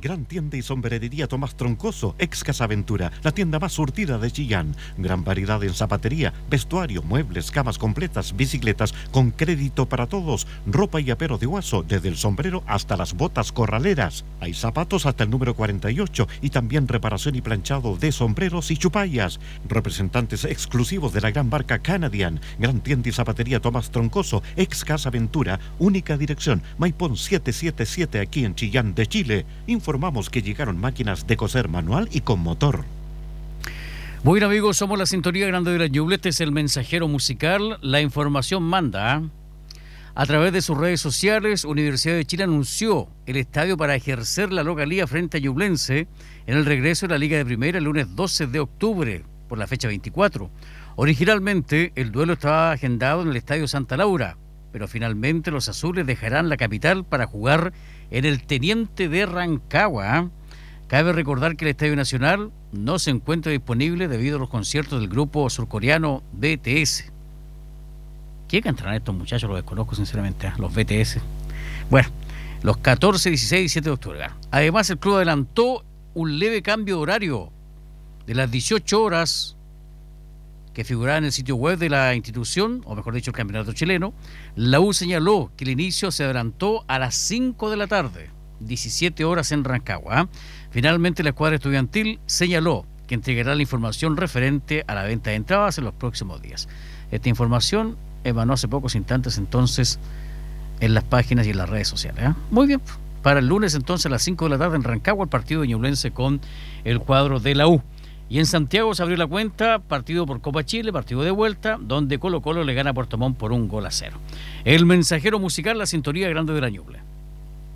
Gran tienda y sombrerería Tomás Troncoso, ex Casa Aventura, la tienda más surtida de Chillán. Gran variedad en zapatería, vestuario, muebles, camas completas, bicicletas, con crédito para todos, ropa y apero de Guaso, desde el sombrero hasta las botas corraleras. Hay zapatos hasta el número 48 y también reparación y planchado de sombreros y chupallas. Representantes exclusivos de la gran marca Canadian. Gran tienda y zapatería Tomás Troncoso, ex Casa Aventura, única dirección, Maipón 777 aquí en Chillán de Chile. Informamos que llegaron máquinas de coser manual y con motor. Bueno, amigos, somos la sintonía grande de la Ñuble. Este es el mensajero musical. La información manda. A través de sus redes sociales, Universidad de Chile anunció el estadio para ejercer la localía frente a Ñublense en el regreso de la Liga de Primera el lunes 12 de octubre, por la fecha 24. Originalmente, el duelo estaba agendado en el Estadio Santa Laura, pero finalmente los azules dejarán la capital para jugar en el Teniente de Rancagua. Cabe recordar que el Estadio Nacional no se encuentra disponible debido a los conciertos del grupo surcoreano BTS. ¿Qué cantarán estos muchachos? Los desconozco sinceramente, los BTS. Bueno, los 14, 16 y 17 de octubre. Además, el club adelantó un leve cambio de horario de las 18 horas que figuraba en el sitio web de la institución, o mejor dicho, el campeonato chileno. La U señaló que el inicio se adelantó a las 5 de la tarde, 17 horas en Rancagua. Finalmente, la escuadra estudiantil señaló que entregará la información referente a la venta de entradas en los próximos días. Esta información emanó hace pocos instantes entonces en las páginas y en las redes sociales. Muy bien, para el lunes entonces a las 5 de la tarde en Rancagua, el partido de Ñublense con el cuadro de la U. Y en Santiago se abrió la cuenta, partido por Copa Chile, partido de vuelta, donde Colo Colo le gana a Puerto Montt por 1-0. El mensajero musical, la sintonía grande de la Ñuble.